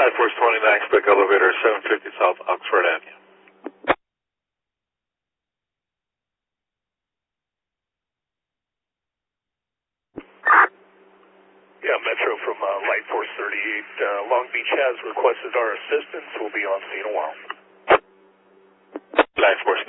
Light Force 29, expect elevator 750 South Oxford Avenue. Yeah, Metro from Light Force 38. Long Beach has requested our assistance. We'll be on scene in a while. Light Force